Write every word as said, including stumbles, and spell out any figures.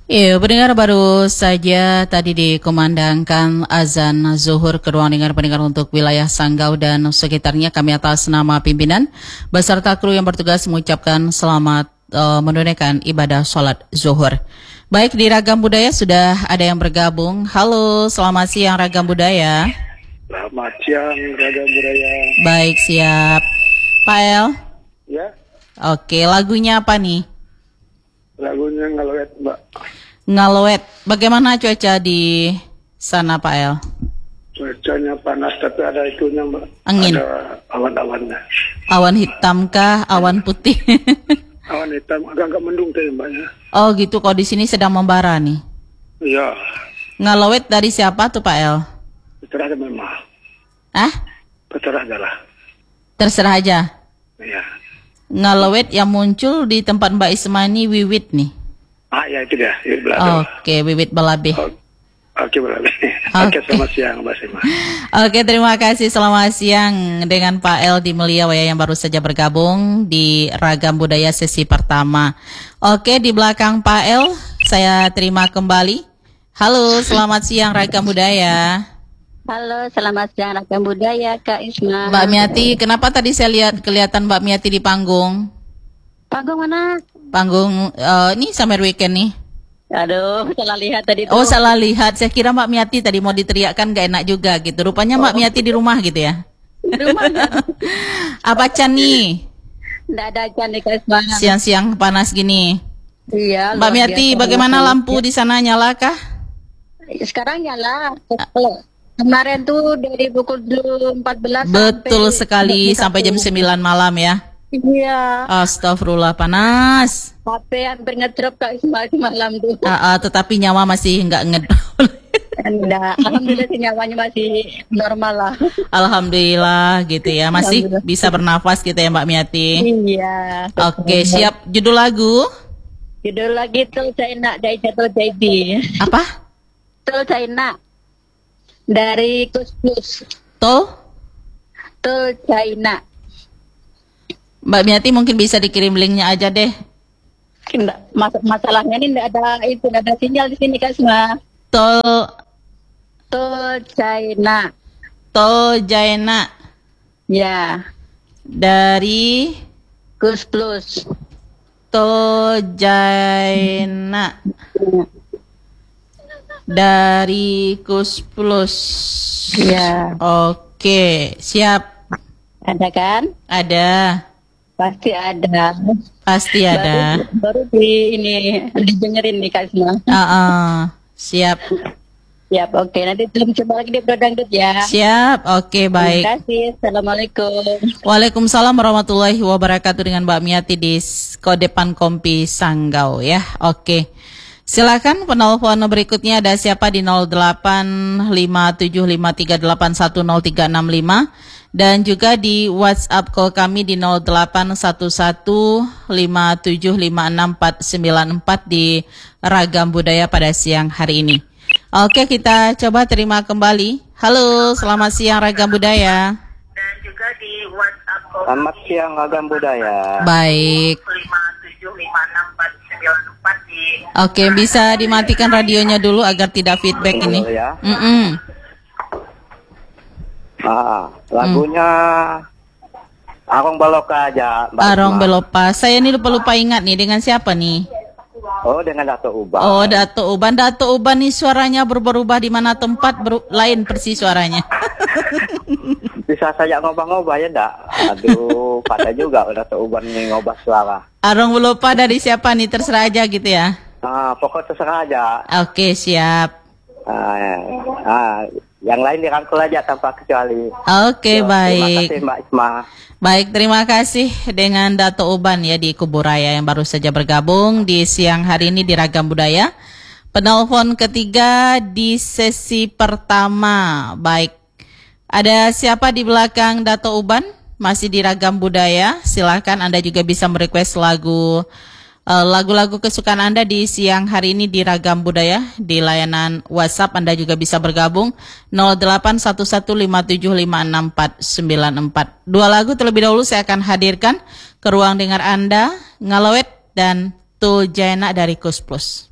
Iya, pendengar baru saja tadi dikumandangkan azan zuhur ke ruang dengar pendengar untuk wilayah Sanggau dan sekitarnya. Kami atas nama pimpinan beserta kru yang bertugas mengucapkan selamat uh, menunaikan ibadah sholat zuhur. Baik, di Ragam Budaya sudah ada yang bergabung. Halo, selamat siang Ragam Budaya. Selamat siang Ragam Budaya. Baik, siap. Pak El? Ya. Oke, lagunya apa nih? Lagunya Ngaloet, Mbak. Ngaloet. Bagaimana cuaca di sana, Pak El? Cuacanya panas tapi ada itunya, Mbak. Angin. Ada awan-awannya. Awan hitam kah? Awan putih? Awan hitam agak-agak mendung tadi, Mbaknya. Oh gitu, kalau di sini sedang membara nih. Iya. Ngaloet dari siapa tuh, Pak El? Terserah aja memang. Ah? Terserah aja lah. Terserah aja. Iya. Ngaloet yang muncul di tempat Mbak Ismani Wiwit nih. Ah ya itu dia. Wiwit Belado. Oke, Wiwit Balabe. Oh, Oke, boleh. Oke, selamat siang, Mbak Sima. Oke, terima kasih. Selamat siang dengan Pak El di Meliau ya, yang baru saja bergabung di Ragam Budaya sesi pertama. Oke, di belakang Pak El, saya terima kembali. Halo, selamat siang Ragam Budaya. Halo, selamat siang Ragam Budaya, Kak Isma. Mbak Miati, kenapa tadi saya lihat kelihatan Mbak Miati di panggung? Panggung mana? Panggung, uh, ini summer weekend nih. Aduh, salah lihat tadi tuh. Oh, salah lihat. Saya kira Mbak Miati tadi mau diteriakkan gak enak juga gitu. Rupanya Mbak Oh. Miati di rumah gitu ya. Di rumah. Apa Can nih? Nggak ada Can nih, Kak Isma. Siang-siang panas gini. Iya. Mbak luar Miati, biasa. bagaimana lampu di sana, nyala kah? Sekarang nyala. Kemarin tuh dari pukul empat belas Betul sampai sekali, sampai jam sembilan malam ya. Iya. Astagfirullah, panas. H P hampir ngedrop Kak Isma malam tuh. Ah, ah, tetapi nyawa masih nggak ngedrop. Enggak, alhamdulillah sih nyawanya masih normal lah. Alhamdulillah gitu ya, masih Alhamdulillah. bisa bernafas gitu ya Mbak Miati. Iya. Oke, siap. Judul lagu Judul lagi Tul China dari Jatuh J B. apa? Tul China dari Kus Plus. Tol? Tul China. Mbak Miati mungkin bisa dikirim linknya aja deh. Nggak, mas- masalahnya ini enggak ada itu, enggak ada sinyal di sini Kak Isma. Tol, Tul China. Tol Jaina Ya, dari Kus Plus. Tol Jaina dari Kus Plus. Ya, Oke, siap. ada kan? Ada, Pasti ada. pasti ada. Baru, baru di ini didengerin nih Kak Isma. Ah, ah, siap, Ya, oke. Nanti belum coba lagi di Brodangdut ya. siap. Oke, baik. Terima kasih. Assalamualaikum. Waalaikumsalam warahmatullahi wabarakatuh dengan Mbak Miati di Kodepan Kompi Sanggau ya. Oke. Silakan penelpon berikutnya ada siapa di nol delapan lima tujuh lima tiga delapan satu nol tiga enam lima dan juga di WhatsApp call kami di nol delapan satu satu lima tujuh lima enam empat sembilan empat di Ragam Budaya pada siang hari ini. Oke, kita coba terima kembali. Halo, selamat siang Ragam Budaya. Dan juga di WhatsApp call Selamat siang Ragam Budaya. Baik. lima tujuh lima enam empat sembilan empat di. Oke, bisa dimatikan radionya dulu agar tidak feedback ini. Dulu ya. Mm-mm. Ah, lagunya Arong Baloka aja. Mbak Arong Isma. Belopa. Saya ini lupa-lupa ingat nih dengan siapa nih? Oh, dengan Dato Uba. Oh, Dato Uban. Dato Uban nih suaranya berubah-ubah di mana tempat ber- lain persis suaranya. Bisa saja ngobah-ngobah ya, Dak? Aduh, patah juga Dato Uban nih ngobah suara. Arong Belopa dari siapa nih? Terserah aja gitu ya. Ah, pokok terserah aja. Oke, siap. Ah, ya. ah, yang lain dirangkul aja tanpa kecuali. Oke, Yo, baik. Terima kasih Mbak Isma. Baik, terima kasih dengan Dato Uban ya di Kuburaya yang baru saja bergabung di siang hari ini di Ragam Budaya. Penelpon ketiga di sesi pertama. Baik, ada siapa di belakang Dato Uban? Masih di Ragam Budaya. Silakan Anda juga bisa merequest lagu eh, lagu-lagu kesukaan Anda di siang hari ini di Ragam Budaya. Di layanan WhatsApp Anda juga bisa bergabung nol delapan satu satu lima tujuh lima enam empat sembilan empat. Dua lagu terlebih dahulu saya akan hadirkan ke ruang dengar Anda, Ngaloet dan Tul Jaina dari Kus Plus.